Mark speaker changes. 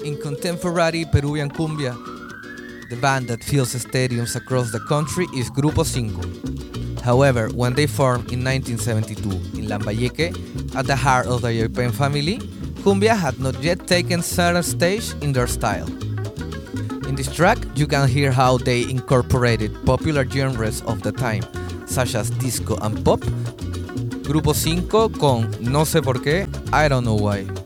Speaker 1: In contemporary Peruvian cumbia, the band that fills stadiums across the country is Grupo Cinco. However, when they formed in 1972 in Lambayeque, at the heart of the Yaipen family, cumbia had not yet taken center stage in their style. In this track, you can hear how they incorporated popular genres of the time, such as disco and pop. Grupo Cinco con No sé por qué, I don't know why.